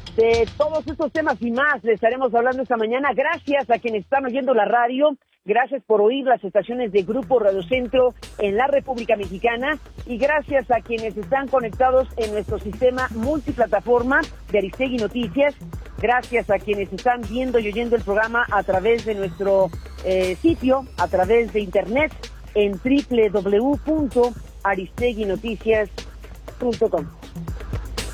De todos estos temas y más les estaremos hablando esta mañana. Gracias a quienes están oyendo la radio, gracias por oír las estaciones de Grupo Radio Centro en la República Mexicana y gracias a quienes están conectados en nuestro sistema multiplataforma de Aristegui Noticias. Gracias a quienes están viendo y oyendo el programa a través de nuestro sitio, a través de internet en www.aristeguinoticias.com.